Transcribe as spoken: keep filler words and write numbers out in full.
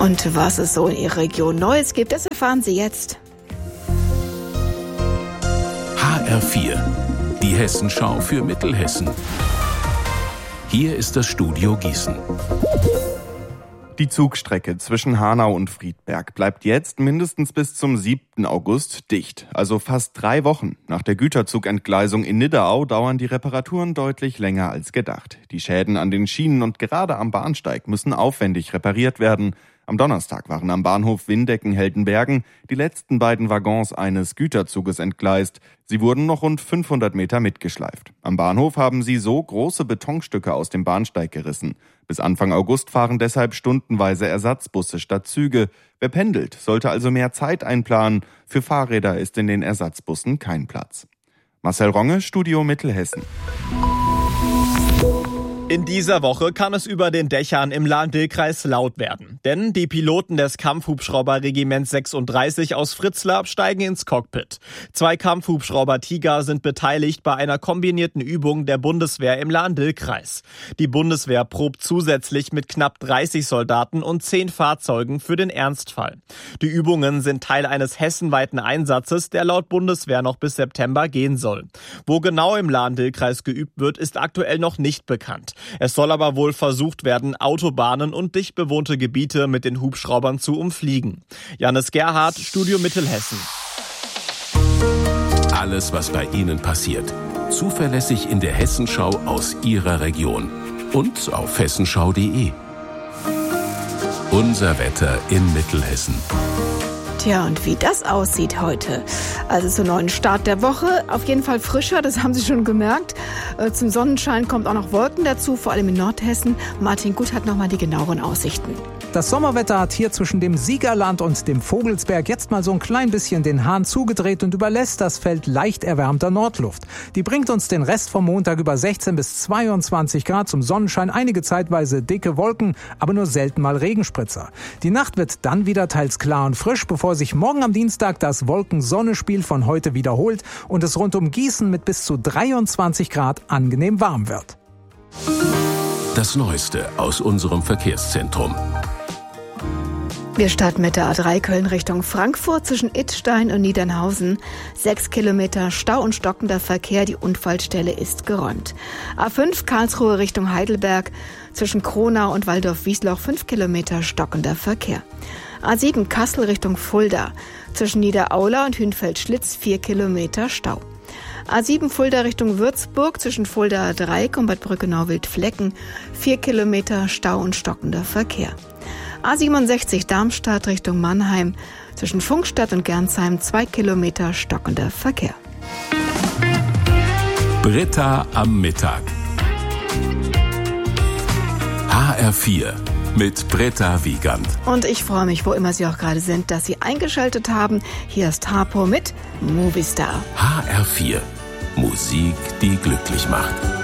Und was es so in Ihrer Region Neues gibt, das erfahren Sie jetzt. H R vier, die Hessenschau für Mittelhessen. Hier ist das Studio Gießen. Die Zugstrecke zwischen Hanau und Friedberg bleibt jetzt mindestens bis zum siebten August dicht, also fast drei Wochen. Nach der Güterzugentgleisung in Nidderau dauern die Reparaturen deutlich länger als gedacht. Die Schäden an den Schienen und gerade am Bahnsteig müssen aufwendig repariert werden. Am Donnerstag waren am Bahnhof Windecken-Heldenbergen die letzten beiden Waggons eines Güterzuges entgleist. Sie wurden noch rund fünfhundert Meter mitgeschleift. Am Bahnhof haben sie so große Betonstücke aus dem Bahnsteig gerissen. Bis Anfang August fahren deshalb stundenweise Ersatzbusse statt Züge. Wer pendelt, sollte also mehr Zeit einplanen. Für Fahrräder ist in den Ersatzbussen kein Platz. Marcel Ronge, Studio Mittelhessen. In dieser Woche kann es über den Dächern im Lahn-Dill-Kreis laut werden. Denn die Piloten des Kampfhubschrauber-Regiments sechsunddreißig aus Fritzlar steigen ins Cockpit. Zwei Kampfhubschrauber Tiger sind beteiligt bei einer kombinierten Übung der Bundeswehr im Lahn-Dill-Kreis. Die Bundeswehr probt zusätzlich mit knapp dreißig Soldaten und zehn Fahrzeugen für den Ernstfall. Die Übungen sind Teil eines hessenweiten Einsatzes, der laut Bundeswehr noch bis September gehen soll. Wo genau im Lahn-Dill-Kreis geübt wird, ist aktuell noch nicht bekannt. Es soll aber wohl versucht werden, Autobahnen und dicht bewohnte Gebiete mit den Hubschraubern zu umfliegen. Janis Gerhardt, Studio Mittelhessen. Alles, was bei Ihnen passiert, zuverlässig in der Hessenschau aus Ihrer Region und auf hessenschau punkt de. Unser Wetter in Mittelhessen. Tja, und wie das aussieht heute. Also zum neuen Start der Woche. Auf jeden Fall frischer, das haben Sie schon gemerkt. Zum Sonnenschein kommt auch noch Wolken dazu, vor allem in Nordhessen. Martin Gut hat nochmal die genaueren Aussichten. Das Sommerwetter hat hier zwischen dem Siegerland und dem Vogelsberg jetzt mal so ein klein bisschen den Hahn zugedreht und überlässt das Feld leicht erwärmter Nordluft. Die bringt uns den Rest vom Montag über sechzehn bis zweiundzwanzig Grad zum Sonnenschein, einige zeitweise dicke Wolken, aber nur selten mal Regenspritzer. Die Nacht wird dann wieder teils klar und frisch, bevor sich morgen am Dienstag das Wolken-Sonne-Spiel von heute wiederholt und es rund um Gießen mit bis zu dreiundzwanzig Grad angenehm warm wird. Das Neueste aus unserem Verkehrszentrum. Wir starten mit der A drei Köln Richtung Frankfurt zwischen Idstein und Niedernhausen. Sechs Kilometer Stau und stockender Verkehr, die Unfallstelle ist geräumt. A fünf Karlsruhe Richtung Heidelberg zwischen Kronau und Waldorf-Wiesloch fünf Kilometer stockender Verkehr. A sieben Kassel Richtung Fulda zwischen Niederaula und Hünfeld-Schlitz vier Kilometer Stau. A sieben Fulda Richtung Würzburg zwischen Fulda A drei und Bad Brückenau-Wildflecken vier Kilometer Stau und stockender Verkehr. A siebenundsechzig Darmstadt Richtung Mannheim zwischen Funkstadt und Gernsheim zwei Kilometer stockender Verkehr. Britta am Mittag. H R vier mit Britta Wiegand. Und ich freue mich, wo immer Sie auch gerade sind, dass Sie eingeschaltet haben. Hier ist Harpo mit Movistar. H R vier. Musik, die glücklich macht.